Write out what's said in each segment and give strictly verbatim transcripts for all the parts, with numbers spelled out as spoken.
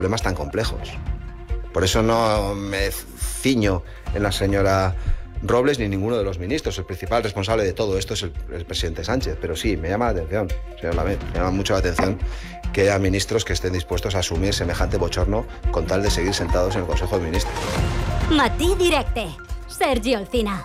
problemas tan complejos. Por eso no me ciño en la señora Robles ni ninguno de los ministros. El principal responsable de todo esto es el, el presidente Sánchez. Pero sí, me llama la atención, señor Lamet, me llama mucho la atención que haya ministros que estén dispuestos a asumir semejante bochorno con tal de seguir sentados en el Consejo de Ministros. Matí Directe, Sergi Alcina.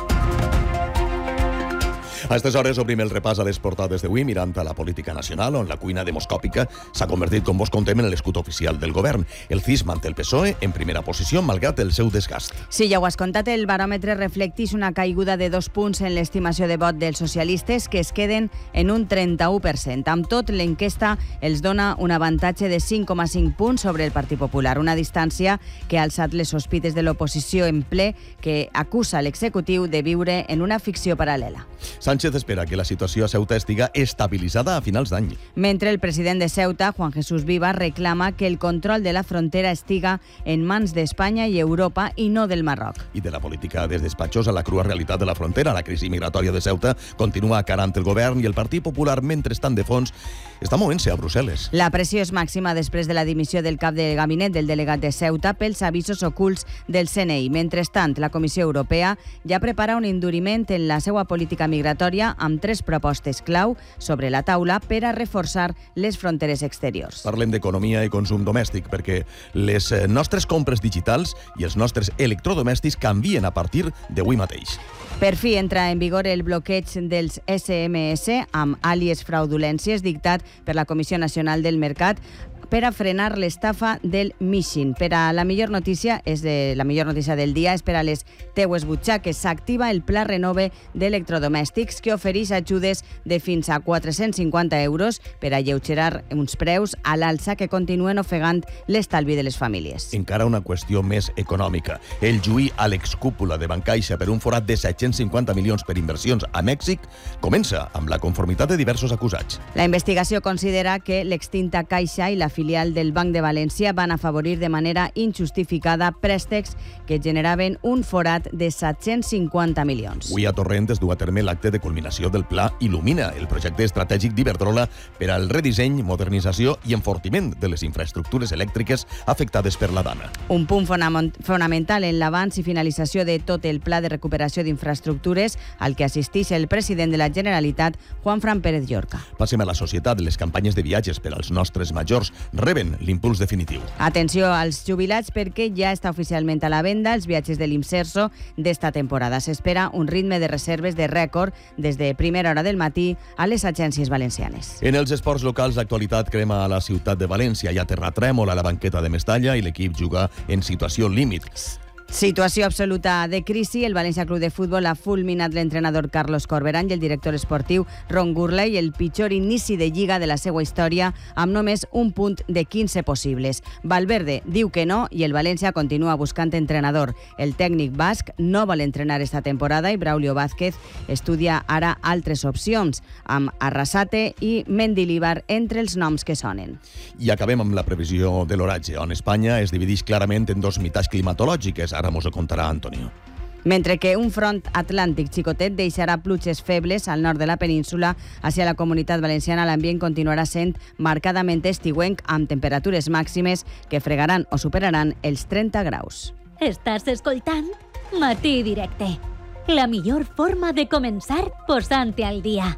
A aquestes hores obrim el repàs a les portades d'avui mirant a la política nacional, on la cuina demoscòpica s'ha convertit, com vos contem, en l'escut oficial del govern. El C I S manté el P S O E en primera posició, malgrat el seu desgast. Sí, ja ho has contat, el baròmetre reflecteix una caiguda de dos punts en l'estimació de vot dels socialistes, que es queden en un trenta-u per cent. Amb tot, l'enquesta els dona un avantatge de cinc coma cinc punts sobre el Partit Popular, una distància que ha alçat les sospites de l'oposició en ple, que acusa l'executiu de viure en una ficció paral·lela. Sánchez espera que la situació a Ceuta estiga estabilitzada a finals d'any. Mentre el president de Ceuta, Juan Jesús Viva, reclama que el control de la frontera estiga en mans d'Espanya i Europa i no del Marroc. I de la política des despatxos a la crua realitat de la frontera. La crisi migratòria de Ceuta continua acarant el govern i el Partit Popular, mentrestant de fons, està movent-se a Brussel·les. La pressió és màxima després de la dimissió del cap de gabinet del delegat de Ceuta pels avisos ocults del C N I. Mentrestant, la Comissió Europea ja prepara un enduriment en la seva política migratòria amb tres propostes clau sobre la taula per a reforçar les fronteres exteriors. Parlem d'economia i consum domèstic, perquè les nostres compres digitals i els nostres electrodomèstics canvien a partir d'avui mateix. Per fi entra en vigor el bloqueig dels S M S amb àlies fraudulències dictat per la Comissió Nacional del Mercat per a frenar l'estafa del phishing. Per a la millor notícia, és de la millor notícia del dia, és per a les teues butxaques. S'activa el Pla Renove d'electrodomèstics, que ofereix ajudes de fins a quatre-cents cinquanta euros per a alleugerar uns preus a l'alça que continuen ofegant l'estalvi de les famílies. Encara una qüestió més econòmica. El juí a l'excúpula de Bancaixa per un forat de set-cents cinquanta milions per inversions a Mèxic comença amb la conformitat de diversos acusats. La investigació considera que l'extinta Caixa i la filial del Banc de València van afavorir de manera injustificada préstecs que generaven un forat de set-cents cinquanta milions. Avui a Torrent es du a terme l'acte de culminació del Pla Il·lumina, el projecte estratègic d'Iberdrola per al redisseny, modernització i enfortiment de les infraestructures elèctriques afectades per la Dana. Un punt fonamental en l'avanç i finalització de tot el Pla de recuperació d'infraestructures al que assisteix el president de la Generalitat, Juanfran Pérez Llorca. Passem a la societat. Les campanyes de viatges per als nostres majors reben l'impuls definitiu. Atenció als jubilats, perquè ja està oficialment a la venda els viatges de l'Imserso d'esta temporada. S'espera un ritme de reserves de rècord des de primera hora del matí a les agències valencianes. En els esports locals, l'actualitat crema a la ciutat de València. Hi ha terratrèmol a la banqueta de Mestalla i l'equip juga en situació límit. Situació absoluta de crisi. El València Club de Futbol ha fulminat l'entrenador Carlos Corberán i el director esportiu Ron Gurley, el pitjor inici de Lliga de la seva història, amb només un punt de quinze possibles. Valverde diu que no i el València continua buscant entrenador. El tècnic basc no vol entrenar esta temporada i Braulio Vázquez estudia ara altres opcions, amb Arrasate i Mendilibar entre els noms que sonen. I acabem amb la previsió de l'oratge, on Espanya es divideix clarament en dos meitats climatològiques. Ara mos ho contarà Antonio. Mentre que un front atlàntic xicotet deixarà pluges febles al nord de la península, hacia la Comunitat Valenciana l'ambient continuarà sent marcadament estiuenc amb temperatures màximes que fregaran o superaran els trenta graus. Estàs escoltant Matí Directe, la millor forma de començar posant-te al dia.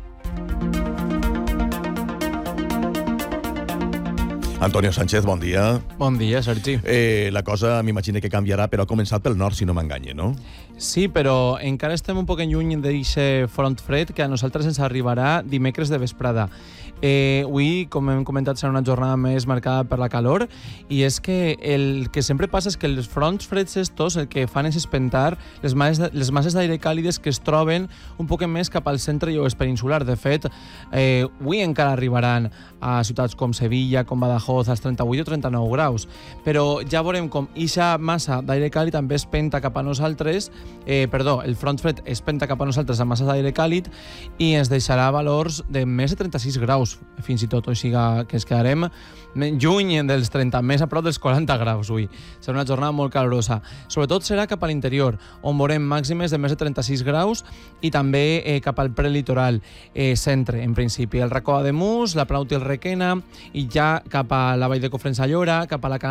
Antonio Sánchez, bon dia. Bon dia, Sergi. Eh, la cosa m'imagino que canviarà, però ha començat pel nord, si no m'enganye, no? Sí, però encara estem un poc lluny d'aquest front fred que a nosaltres ens arribarà dimecres de vesprada. Eh, avui, com hem comentat, serà una jornada més marcada per la calor, i és que el que sempre passa és que els fronts freds estos el que fan és espentar les masses, les masses d'aire càlides que es troben un poc més cap al centre i oest peninsular. De fet, eh, avui encara arribaran a ciutats com Sevilla, com Badajoz, als trenta-vuit o trenta-nou graus. Però ja veurem com ixa massa d'aire càlid també espenta cap a nosaltres, eh, perdó, el front fred espenta cap a nosaltres amb massa d'aire càlid i ens deixarà valors de més de trenta-sis graus. graus, fins i tot, o sigui que es quedarem lluny dels trenta, més a prop dels quaranta graus avui. Serà una jornada molt calorosa. Sobretot serà cap a l'interior, on veurem màximes de més de trenta-sis graus i també eh, cap al prelitoral eh, centre, en principi. El racó de Mus, la Plaut i el Requena, i ja cap a la vall de Cofrents a Llora, cap a la